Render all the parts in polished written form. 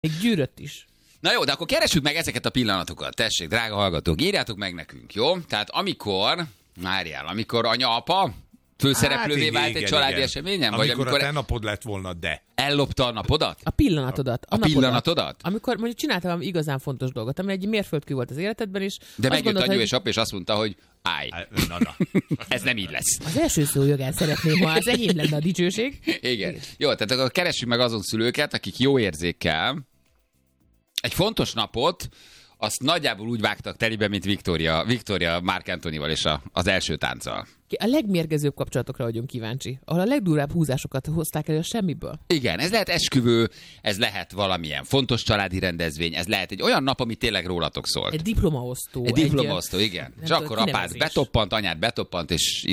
Még gyűrött is. Na jó, de akkor keressük meg ezeket a pillanatokat. Tessék, drága hallgatók, írjátok meg nekünk, jó? Tehát amikor anya-apa főszereplővé vált egy családi eseményen? Vagy amikor a te napod lett volna, de... Ellopta a napodat? A pillanatodat. A pillanatodat? Amikor mondjuk csináltam igazán fontos dolgot, ami egy mérföldkő volt az életedben is. De megjött anyu és apa, és azt mondta, hogy állj. Na. Ez nem így lesz. Az első szó jogán szeretném, ha az enyém lenne a dicsőség. Igen. Jó, tehát akkor keressük meg azon szülőket, akik jó érzékkel egy fontos napot, azt nagyjából úgy vágtak telibe, mint Victoria Marc Antonival és az első tánccal. A legmérgezőbb kapcsolatokra vagyunk kíváncsi, ahol a legdurvább húzásokat hozták elő a semmiből. Igen, ez lehet esküvő, ez lehet valamilyen fontos családi rendezvény, ez lehet egy olyan nap, ami tényleg rólatok szólt. Egy diplomaosztó. Igen. És akkor apád betoppant, anyád betoppant, és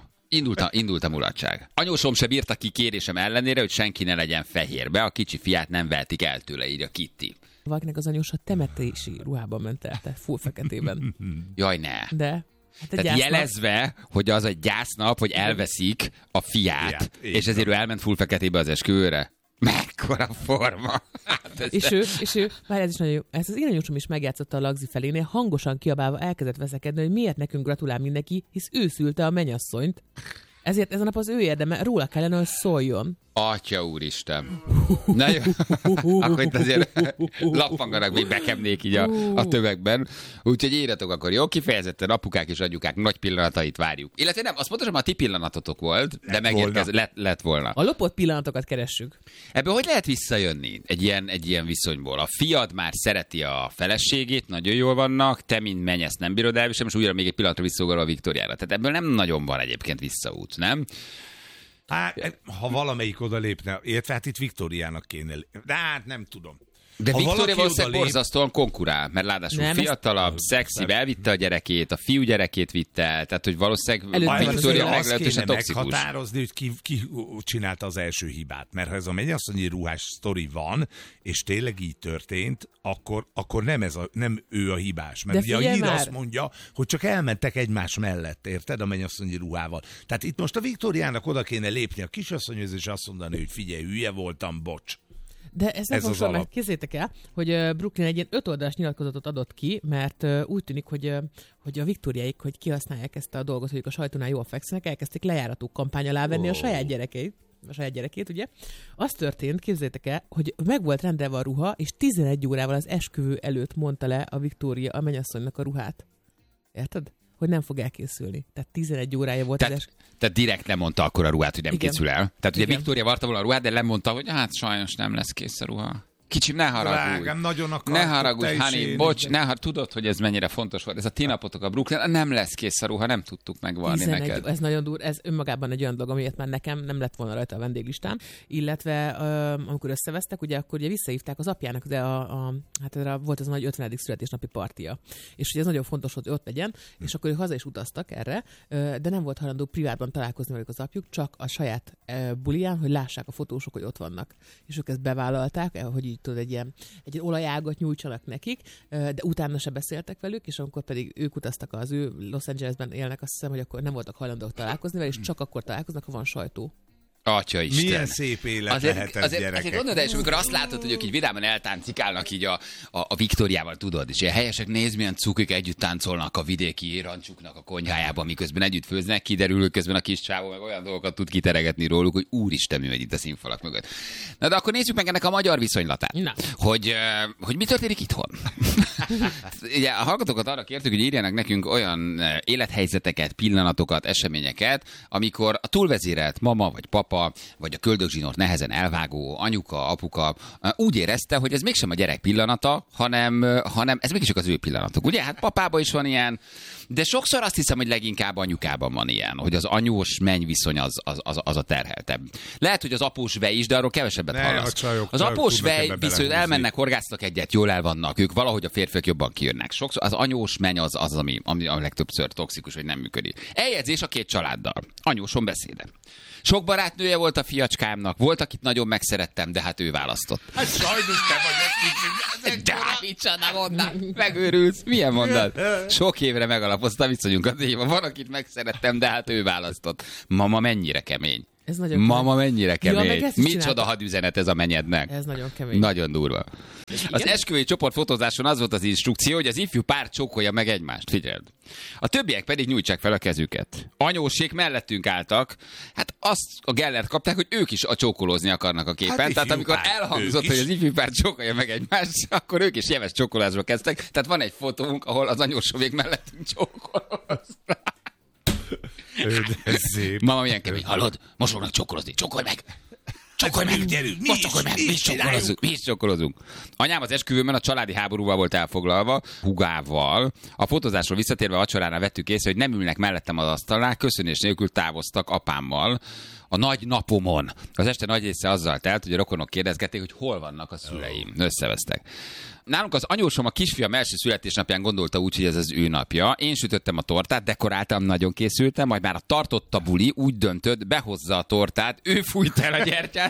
indult a mulatság. Anyósom se bírta ki kérésem ellenére, hogy senki ne legyen fehérbe, a kicsi fiát nem vehetik el tőle, írja Kitty. Valakinek az anyósa temetési ruhában ment el, tehát full feketében. Jaj, ne. De... Hát tehát jelezve, hogy az egy gyásznap, hogy elveszik a fiát, és ezért ő elment full feketébe az esküvőre. Mekkora forma! Hát és ő, már ez is nagyon jó, ezt az én anyósom is megjátszotta a Lagzi felénél, hangosan kiabálva elkezdett veszekedni, hogy miért nekünk gratulál mindenki, hisz ő szülte a mennyasszonyt. Ezért ez a nap az ő érdeme, róla kellene, hogy szóljon. Atya úristen. Na jó, akkor itt azért lappanganak még bekemnék így a tömegben. Úgyhogy írjatok akkor, jó? Kifejezetten apukák és anyukák nagy pillanatait várjuk. Illetve nem, azt pontosan a ti pillanatotok volt, de megérkezett, lett volna. A lopott pillanatokat keressük. Ebből hogy lehet visszajönni egy ilyen viszonyból? A fiad már szereti a feleségét, nagyon jól vannak, te mint mennyesz nem bírod elviselni, és újra még egy pillanatra visszaugorva a Viktóriára. Tehát ebből nem nagyon van egyébként visszaút, nem? Hát, ha valamelyik oda lépne, illetve hát itt Viktóriának kéne, de hát nem tudom. De Viktória valószínűleg borzasztóan konkurál, mert ráadásul fiatalabb, szexibb, elvitte a gyerekét, a fiú gyerekét vitte el, tehát hogy valószínűleg Viktória meglehetősen toxikus. Meghatározni, hogy ki csinálta az első hibát, mert ha ez a mennyasszonyi ruhás sztori van, és tényleg így történt, akkor nem ő a hibás. Mert ugye a hír azt mondja, hogy csak elmentek egymás mellett, érted, a mennyasszonyi ruhával. Tehát itt most a Viktóriának oda kéne lépni a kisasszonyhoz, és azt mondani, hogy figyelj, hülye voltam, bocs. De ez az alap. Mert kézzétek el, hogy Brooklyn egy ilyen 5 oldalas nyilatkozatot adott ki, mert úgy tűnik, hogy a Viktóriáik, hogy kihasználják ezt a dolgot, hogy a sajtónál jól fekszenek, elkezdték lejárató kampány alá venni a saját gyerekét, ugye? Az történt, képzeljétek el, hogy meg volt rendelve a ruha, és 11 órával az esküvő előtt mondta le a Viktória a mennyasszonynak a ruhát. Érted? Hogy nem fog elkészülni. Tehát 11 órája volt Tehát direkt lemondta akkor a ruhát, hogy nem készül el. Tehát ugye Viktória varta volna a ruhát, de lemondta, hogy hát sajnos nem lesz kész a ruha. Kicsim, ne haragudj. Ne haragudj, Hani, bocs, tudod, hogy ez mennyire fontos volt. Ez a ti napotok a Brooklyn, nem lesz kész a ruha, nem tudtuk megvarni neked. Ez nagyon durva, ez önmagában egy olyan dolog, amiért már nekem nem lett volna rajta a vendéglistán, illetve amikor összevesztek, ugye akkor ugye visszahívták az apjának, de hát volt az a nagy 50. születésnapi partia. És ugye ez nagyon fontos, hogy ott legyen, és akkor ők haza is utaztak erre, de nem volt hajlandó privátban találkozni velük az apjuk, csak a saját buliján, hogy lássák a fotósok, hogy ott vannak. És ők ezt bevállalták, hogy így tudod, egy olajágat nyújtsanak nekik, de utána se beszéltek velük, és amikor pedig ők utaztak, az ő Los Angelesben élnek, azt hiszem, hogy akkor nem voltak hajlandók találkozni vele, és csak akkor találkoznak, ha van sajtó. Atya Isten. Milyen szép élet lehet ez, gyerekek. Azért gondolod el, és amikor azt látod, hogy ők így vidáman eltáncikálnak így a Viktóriával, tudod, és ilyen helyesek, nézd, milyen cukik együtt táncolnak a vidéki rancsuknak a konyhájában, miközben együtt főznek, kiderül, közben a kis csávó meg olyan dolgokat tud kiteregetni róluk, hogy úristen, mi megy itt a színfalak mögött. Na de akkor nézzük meg ennek a magyar viszonylatát. Na. Hogy mi történik itthon? Ugye a hallgatókat arra kértük, hogy írjanak nekünk olyan élethelyzeteket, pillanatokat, eseményeket, amikor a túlvezérelt mama vagy papa, vagy a köldögzsinort nehezen elvágó anyuka, apuka úgy érezte, hogy ez mégsem a gyerek pillanata, hanem ez mégiscsak az ő pillanatok. Ugye? Hát papában is van ilyen, de sokszor azt hiszem, hogy leginkább anyukában van ilyen, hogy az anyós mennyviszony az a terheltebb. Lehet, hogy az após vej is, de arról kevesebbet hallasz. Az após vej viszont elmennek, horgásztak egyet, jól el vannak, ők valahogy a férfiak jobban kijönnek. Sokszor az anyós menny az ami a legtöbbször toxikus, hogy nem működik. Eljegyzés a két családdal. Anyóson beszéde. Sok barátnője volt a fiacskámnak, volt, akit nagyon megszerettem, de hát ő választott. Hát sajnos te vagy ezt. De hát micsoda mondat, megőrülsz. Milyen mondat? Sok évre megalapozta viszonyunkat. Van, akit megszerettem, de hát ő választott. Mama mennyire kemény. Ez nagyon Mama mennyire kemény. Ja, micsoda hadüzenet ez a menyednek. Ez nagyon kemény. Nagyon durva. Az esküvői csoportfotózáson az volt az instrukció, hogy az ifjú pár csókolja meg egymást. Figyeld. A többiek pedig nyújtsák fel a kezüket. Anyósék mellettünk álltak, hát azt a gellert kapták, hogy ők is a csókolózni akarnak a képen. Hát tehát amikor elhangzott, hogy az ifjú pár csókolja meg egymást, akkor ők is jeves csókolásba kezdtek. Tehát van egy fotónk, ahol az anyósomék mellettünk csókolóznak. Mama milyen kemény, hallod? Most fognak csókolózni, csókolj meg! Csókolj meg! Gyerünk, most csókolj meg! Mi is csókolozunk. Anyám az esküvőben a családi háborúval volt elfoglalva, hugával. A fotózásról visszatérve vacsoránál vettük észre, hogy nem ülnek mellettem az asztalnál, köszönés nélkül távoztak apámmal a nagy napomon. Az este nagy része azzal telt, hogy a rokonok kérdezgették, hogy hol vannak a szüleim. Összevesztek. Nálunk az anyósom a kisfiam első születésnapján gondolta úgy, hogy ez az ő napja. Én sütöttem a tortát, dekoráltam, nagyon készültem, majd már a tartott a buli, úgy döntött, behozza a tortát, ő fújt el a gyertyát,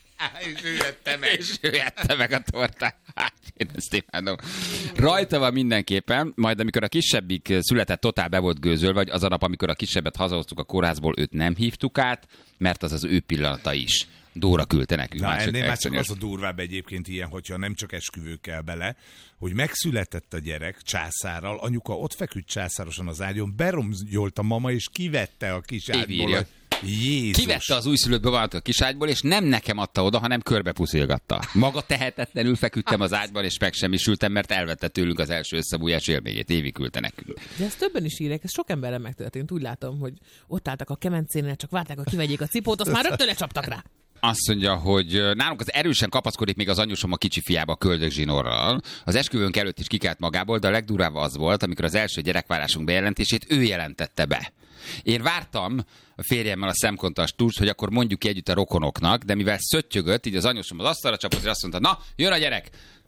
és ő ette meg a tortát. Én ezt imádom. Rajta van mindenképpen, majd amikor a kisebbik született, totál be volt gőzölve, vagy az a nap, amikor a kisebbet hazahoztuk a kórházból, őt nem hívtuk át, mert az az ő pillanata is. Dóra küldte nekünk. Na, ennél már csak az a durvább egyébként ilyen, hogyha nem csak esküvő kell bele, hogy megszületett a gyerek császárral, anyuka ott feküdt császárosan az ágyon, beromgyolt a mama, és kivette a kis ágyból. Jézus. Kivette az újszülött bevonatot a kis ágyból, és nem nekem adta oda, hanem körbe puszilgatta. Maga tehetetlenül feküdtem az ágyban, és megsemmisültem, mert elvette tőlünk az első összebújás élményét. Évi küldte nekünk. De ezt többen is írják, ez sok emberrel megtörtént. Úgy látom, hogy ott álltak a kemencénél, csak várták, hogy kivegyék a cipót, azt már rögtön lecsaptak rá. Azt mondja, hogy nálunk az erősen kapaszkodik még az anyósom a kicsi fiába a köldögzsinórral. Az esküvőnk előtt is kikelt magából, de a legdurvább az volt, amikor az első gyerekválásunk bejelentését ő jelentette be. Én vártam a férjemmel a szemkontastust, hogy akkor mondjuk ki együtt a rokonoknak, de mivel szöttyögött, így az anyósom az asztalra csapott, és azt mondta, na, jön a gyerek!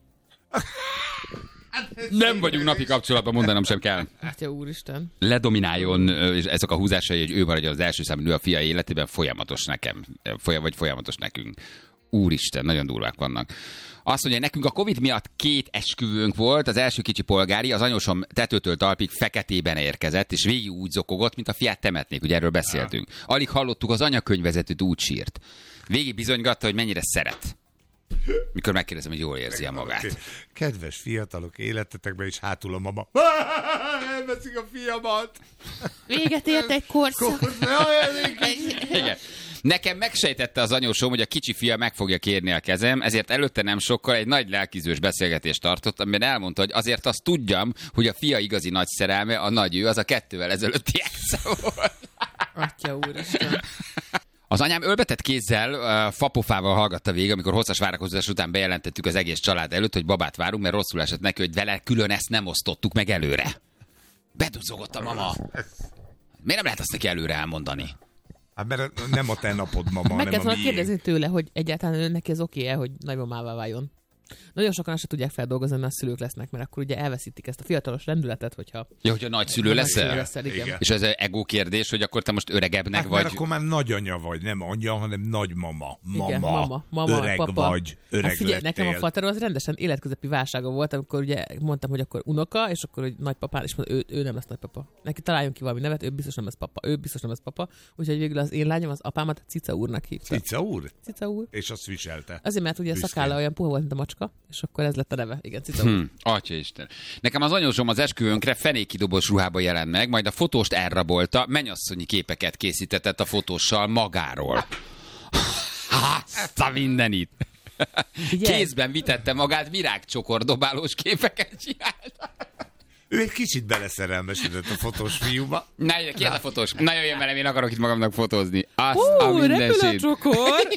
Nem vagyunk napi kapcsolatban, mondanom sem kell. Atya úristen. Ledomináljon, és ezek a húzásai, hogy ő maradjon az első számú nő a fia életében, folyamatos nekem. Vagy folyamatos nekünk. Úristen, nagyon durvák vannak. Azt mondja, nekünk a Covid miatt 2 esküvőnk volt, az első kicsi polgári, az anyósom tetőtől talpig feketében érkezett, és végig úgy zokogott, mint a fiát temetnék, ugye erről beszéltünk. Alig hallottuk, az anyakönyvvezetőt úgy sírt. Végig bizonygatta, hogy mennyire szeret. Mikor megkérdezem, hogy jól érzi a magát. Kedves fiatalok, életetekben is hátul a mama. Elveszik a fiamat. Véget ért egy korszak. Igen. Nekem megsejtette az anyósom, hogy a kicsi fia meg fogja kérni a kezem, ezért előtte nem sokkal egy nagy lelkizős beszélgetést tartott, amiben elmondta, hogy azért azt tudjam, hogy a fia igazi nagy szerelme, a nagy ő, az a 2-vel ezelőtti exe volt. Atya úristen. Az anyám ölbetett kézzel, fapofával hallgatta végig, amikor hosszas várakozás után bejelentettük az egész család előtt, hogy babát várunk, mert rosszul esett neki, hogy vele külön ezt nem osztottuk meg előre. Beduzogott a mama. Miért nem lehet azt neki előre elmondani? Hát mert nem a te napod, mama, meg hanem a miénk. Kérdezni tőle, hogy egyáltalán neki ez oké-e, hogy nagymamává váljon. Nagyon sokan azt se tudják feldolgozni, mert szülők lesznek, mert akkor ugye elveszítik ezt a fiatalos rendületet, hogyha... Ja, hogyha nagyszülő leszel? Igen. És ez egy ego kérdés, hogy akkor te most öregebbnek hát vagy? Mert akkor már nagyanya vagy, nem anya, hanem nagymama. Igen, mama, öreg papa. vagy, öreg hát figyelj, lettél. nekem a fater az rendesen életközepi válsága volt, amikor ugye mondtam, hogy akkor unoka, és akkor hogy nagypapán, és mondta, ő nem lesz nagypapa. Neki találjon ki valami nevet, ő biztos nem lesz papa, ő biztos nem lesz papa. Úgyhogy végül az én lányom az apámat Cica úrnak hívta. Cica úr? Cica úr. És azt viselte. Azért, mert ugye a szakálla olyan puha volt, mint a macska, és akkor ez lett a neve. Igen, Cica úr. Atyaisten. Nekem az anyósom az esküvőnkre fenékidobos ruhába jelent meg, majd a fotóst elrabolta, mennyasszonyi képeket készítetett a fotóssal magáról. Azt a mindenit. Kézben vitette magát, virágcsokordobálós képeket csinálta. Ő egy kicsit beleszerelmesedett a fotós fiúba. Ki ez a fotós? Na jöjjön velem, én akarok itt magamnak fotózni. Azt a mindenségét. Repül a csokor!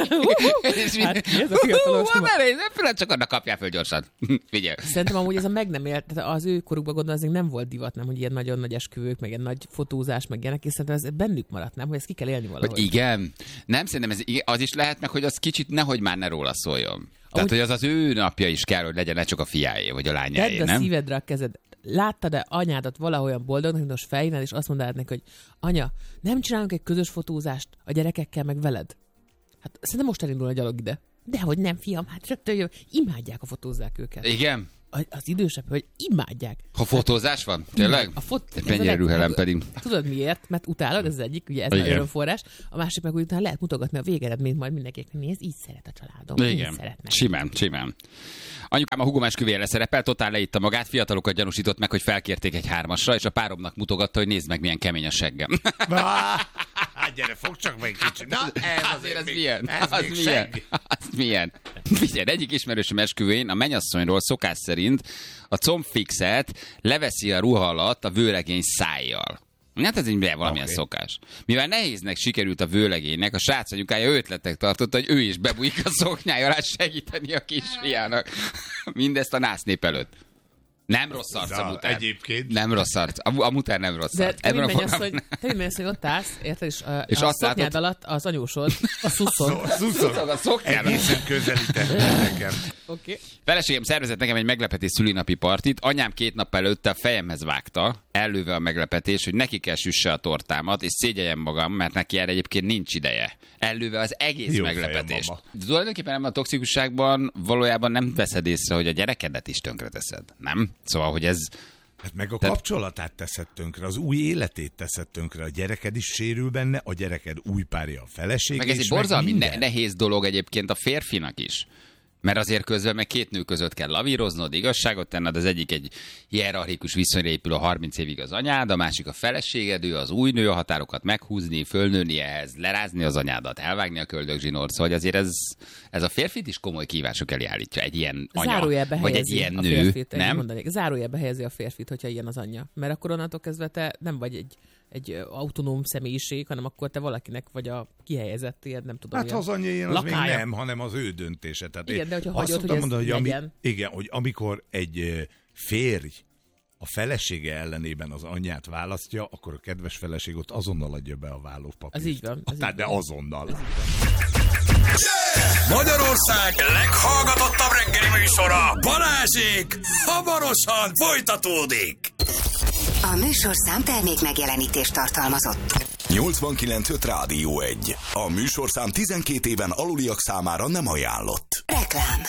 Hát ki ez a fiatalos? Repül a csokornak, kapjál föl gyorsan. Figyelj. Szerintem amúgy ez a meg nem élt, az ő korukban gondolom, ez nem volt divat, nem, hogy ilyen nagyon nagy esküvők, meg ilyen nagy fotózás, meg ilyenek, és szerintem ez bennük maradt, nem, hogy ezt ki kell élni valahogy. Hogy igen. Nem, szerintem az is lehet meg, hogy az kicsit nehogy már ne róla szóljon. Tehát, hogy az ő napja is kell, hogy legyen, ne csak a fiáé, vagy a lányáé, nem? Tedd a szívedre a kezed. Láttad-e anyádat valaholyan boldognak, mint most fejnél, és azt mondanád neki, hogy anya, nem csinálunk egy közös fotózást a gyerekekkel, meg veled? Hát szerintem most elindul a gyalog ide. Dehogy nem, fiam, hát rögtön jön. Imádják, a fotózzák őket. Igen? Az idősebb, hogy imádják. Ha fotózás van? Tényleg? Mennyire rühelem pedig. Tudod miért? Mert utálod, ez az egyik, ugye ez a örömforrás. A másik meg, hogy utána lehet mutogatni a végeredményt majd mindenkinek. Nézd, így szeret a családom. Igen, simán. Anyukám a húgom esküvőjére szerepel, totál leitta magát, fiatalokat gyanúsított meg, hogy felkérték egy 3-asra, és a páromnak mutogatta, hogy nézd meg, milyen kemény a seggem. Hát gyere, fogd csak meg kicsit. Na, ez milyen? Figyelj, egyik ismerősöm esküvőjén a mennyasszonyról szokás szerint a combfixet leveszi a ruha alatt a vőlegény szájjal. Hát ez így valamilyen szokás. Mivel nehéznek sikerült a vőlegénynek, a srác anyukája ötletek tartotta, hogy ő is bebújik a szoknyája alá segíteni a kisfiának. Mindezt a násznép előtt. Nem rossz arc a mutár. Egyébként. Nem rossz arc. A mutár nem rossz arc. De te menj, hogy ott állsz, érted, és a szoknyád alatt az anyósod, a szuszod. Szuszod a szoknyád. Egészen közelített nekem. Okay. Feleségem szervezett nekem egy meglepetés szülinapi partit. Anyám 2 nap előtte a fejemhez vágta, ellőve a meglepetés, hogy neki kell süsse a tortámat, és szégyeljem magam, mert neki erre egyébként nincs ideje. Ellőve az egész meglepetést. Tulajdonképpen ebben a toxikusságban valójában nem veszed észre, hogy a gyerekedet is tönkreteszed. Nem? Szóval, hogy ez... Hát meg a kapcsolatát teszed tönkre, az új életét teszed tönkre, a gyereked is sérül benne, a gyereked új párja, a feleség. Meg ez egy borzalmi nehéz dolog egyébként a férfinak is. Mert azért közben meg 2 nő között kell lavíroznod, igazságot tenned, az egyik egy hierarchikus viszonyra épül a 30 évig az anyád, a másik a feleséged, ő az új nő, a határokat meghúzni, fölnőni ehhez, lerázni az anyádat, elvágni a köldögzsinort, szóval azért ez a férfit is komoly kívások elé állítja, egy ilyen anya, vagy egy ilyen nő, férfit, nem? Zárójelbe helyezi a férfit, hogyha ilyen az anyja. Mert akkor onnantól kezdve te nem vagy egy autonóm személyiség, hanem akkor te valakinek vagy a kihelyezett, nem tudom. Hát az anyja ilyen, az még nem, hanem az ő döntése. Tehát igen, de hogyha hagyod, hogy mondani, hogy amikor egy férj a felesége ellenében az anyját választja, akkor a kedves feleség ott azonnal adja be a vállópapírt. Az így van. De azonnal. Magyarország leghallgatottabb reggeli műsora, Balázsék, hamarosan folytatódik. A műsorszám termék megjelenítést tartalmazott. 89.5 Rádió 1. A műsorszám 12 éven aluliak számára nem ajánlott. Reklám.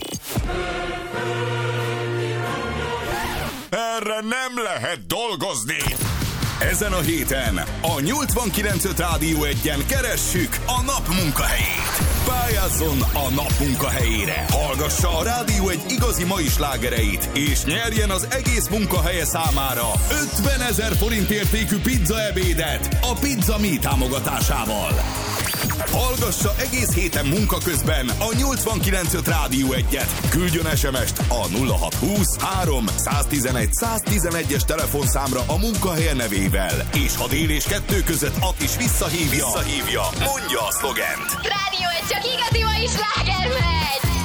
Erre nem lehet dolgozni! Ezen a héten a 89.5 Rádió 1-en keressük a nap munkahelyét. Pályázzon a nap munkahelyére. Hallgassa a Rádió 1 igazi mai slágereit, és nyerjen az egész munkahelye számára 50 000 forint értékű pizzaebédet a Pizza Me támogatásával. Hallgassa egész héten munka közben a 89.5 Rádió 1-et. Küldjön SMS-t a 0620 3 111 111-es telefonszámra a munkahelye nevével. És ha dél és 2 között ad is visszahívja, mondja a szlogent. Rádió 1, csak igazi mai sláger megy!